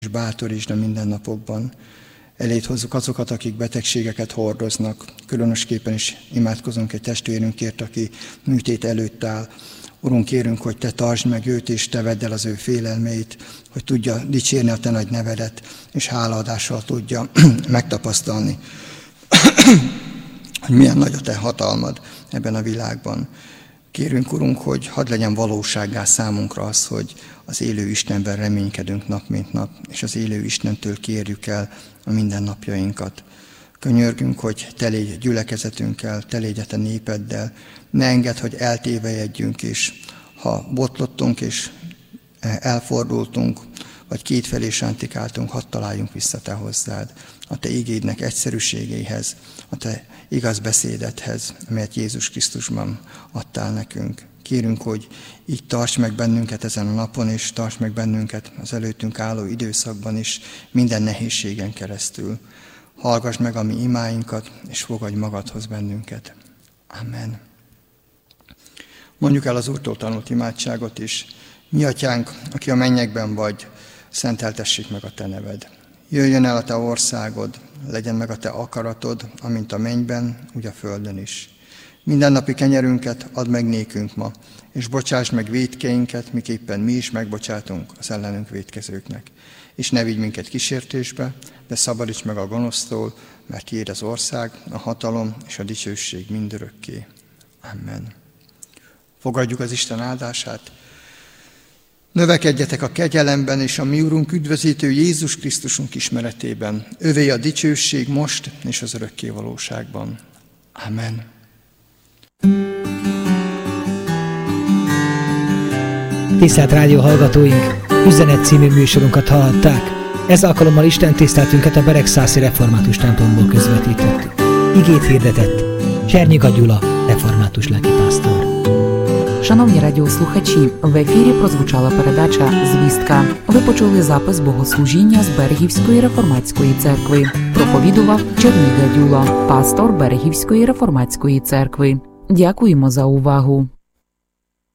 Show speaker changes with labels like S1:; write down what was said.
S1: és bátorítsd a mindennapokban. Eléd hozzuk azokat, akik betegségeket hordoznak. Különösképpen is imádkozunk egy testvérünkért, aki műtét előtt áll. Urunk, kérünk, hogy Te tartsd meg őt, és Te vedd el az ő félelmeit, hogy tudja dicsérni a Te nagy nevedet, és hálaadással tudja megtapasztalni, hogy milyen nagy a Te hatalmad ebben a világban. Kérünk, Urunk, hogy hadd legyen valósággá számunkra az, hogy az élő Istenben reménykedünk nap mint nap, és az élő Istentől kérjük el a mindennapjainkat. Könyörgünk, hogy Te légy gyülekezetünkkel, Te légy a Te népeddel, ne engedd, hogy eltévejedjünk, és ha botlottunk és elfordultunk, vagy kétfelé sántikáltunk, hadd találjunk vissza Te hozzád, a Te igédnek egyszerűségéhez, a Te igaz beszédedhez, amelyet Jézus Krisztusban adtál nekünk. Kérünk, hogy így tarts meg bennünket ezen a napon, és tarts meg bennünket az előttünk álló időszakban is, minden nehézségen keresztül. Hallgass meg a mi imáinkat, és fogadj magadhoz bennünket. Amen. Mondjuk el az Úrtól tanult imádságot is. Mi atyánk, aki a mennyekben vagy, szenteltessék meg a Te neved. Jöjjön el a Te országod, legyen meg a Te akaratod, amint a mennyben, úgy a földön is. Mindennapi kenyerünket add meg nékünk ma, és bocsáss meg vétkeinket, miképpen mi is megbocsátunk az ellenünk vétkezőknek. És ne vigy minket kísértésbe, de szabadíts meg a gonosztól, mert Tiéd az ország, a hatalom és a dicsőség mindörökké. Amen. Fogadjuk az Isten áldását. Növekedjetek a kegyelemben és a mi Urunk üdvözítő Jézus Krisztusunk ismeretében. Övé a dicsőség most és az örökké valóságban. Amen.
S2: Tisztelt rádió hallgatóink! Üzenet című műsorunkat hallhatták. Ez alkalommal Isten tiszteltünket a Beregszászi Református templomból közvetítettük. Igét hirdetett Csernyiga Gyula, református lelkipásztor.
S3: Шановні радіослухачі, в ефірі прозвучала передача «Звістка». Ви почули запис богослужіння з Берегівської реформатської церкви. Проповідував Черніга Дюла, пастор Берегівської реформатської церкви. Дякуємо за увагу.